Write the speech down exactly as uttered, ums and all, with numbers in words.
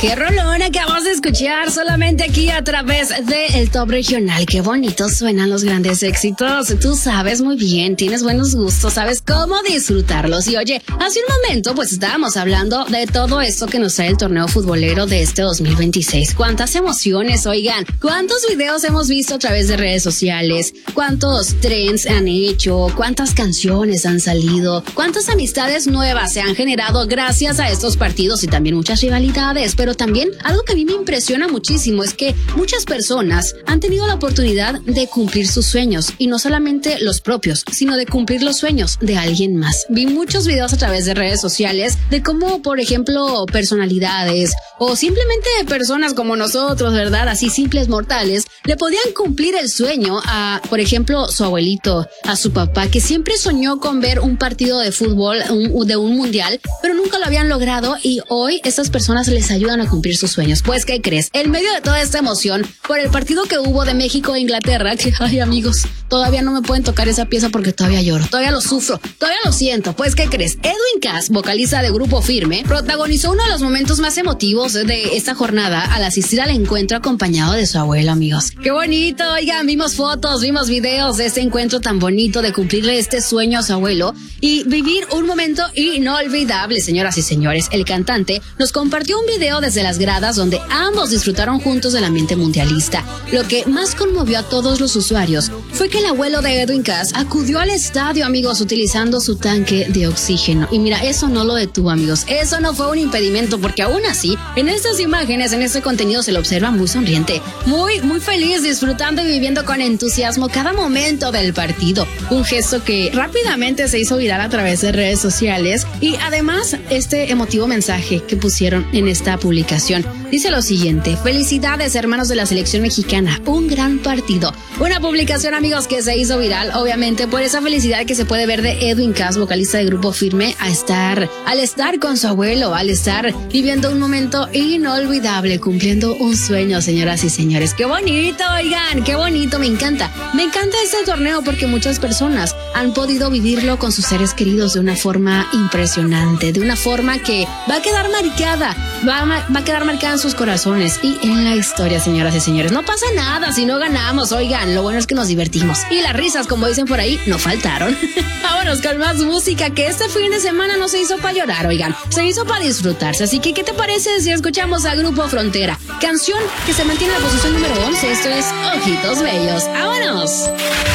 Qué rolón acabamos de escuchar solamente aquí a través del Top Regional. Qué bonito suenan los grandes éxitos. Tú sabes muy bien, tienes buenos gustos, sabes cómo disfrutarlos. Y oye, hace un momento pues estábamos hablando de todo esto que nos trae el torneo futbolero de este dos mil veintiséis. Cuántas emociones, oigan, cuántos videos hemos visto a través de redes sociales, cuántos trends han hecho, cuántas canciones han salido, cuántas amistades nuevas se han generado gracias a estos partidos y también muchas rivalidades. Pero también algo que a mí me impresiona muchísimo es que muchas personas han tenido la oportunidad de cumplir sus sueños, y no solamente los propios, sino de cumplir los sueños de alguien más. Vi muchos videos a través de redes sociales de cómo, por ejemplo, personalidades o simplemente personas como nosotros, ¿verdad? Así simples mortales, le podían cumplir el sueño a, por ejemplo, su abuelito, a su papá, que siempre soñó con ver un partido de fútbol, un, de un mundial, pero nunca lo habían logrado, y hoy estas personas les ayudan a cumplir sus sueños. Pues, ¿qué crees? En medio de toda esta emoción por el partido que hubo de México e Inglaterra, que, ay, amigos, todavía no me pueden tocar esa pieza porque todavía lloro, todavía lo sufro, todavía lo siento. Pues, ¿qué crees? Edwin Cass, vocalista de Grupo Firme, protagonizó uno de los momentos más emotivos de esta jornada al asistir al encuentro acompañado de su abuelo, amigos. ¡Qué bonito! Oigan, vimos fotos, vimos videos de este encuentro tan bonito, de cumplirle este sueño a su abuelo y vivir un momento inolvidable, señoras y señores. El cantante nos compartió un video desde las gradas donde ambos disfrutaron juntos del ambiente mundialista. Lo que más conmovió a todos los usuarios fue que el abuelo de Edwin Cass acudió al estadio, amigos, utilizando su tanque de oxígeno. Y mira, eso no lo detuvo, amigos. Eso no fue un impedimento, porque aún así, en estas imágenes, en este contenido, se lo observa muy sonriente, muy, muy feliz, disfrutando y viviendo con entusiasmo cada momento del partido. Un gesto que rápidamente se hizo viral a través de redes sociales, y además este emotivo mensaje que pusieron en esta publicación dice lo siguiente: felicidades, hermanos de la selección mexicana, un gran partido. Una publicación, amigos, que se hizo viral obviamente por esa felicidad que se puede ver de Edwin Cass, vocalista de Grupo Firme, a estar, al estar con su abuelo, al estar viviendo un momento inolvidable, cumpliendo un sueño, señoras y señores. ¡Qué bonito! Oigan, qué bonito, me encanta. Me encanta este torneo porque muchas personas han podido vivirlo con sus seres queridos de una forma impresionante, de una forma que va a quedar marcada, va a, va a quedar marcada en sus corazones y en la historia, señoras y señores. No pasa nada si no ganamos, oigan, lo bueno es que nos divertimos. Y las risas, como dicen por ahí, no faltaron. Vámonos con más música, que este fin de semana no se hizo para llorar, oigan, se hizo para disfrutarse. Así que, ¿qué te parece si escuchamos a Grupo Frontera? Canción que se mantiene en la posición número once. Esto es Ojitos Bellos. ¡Vámonos!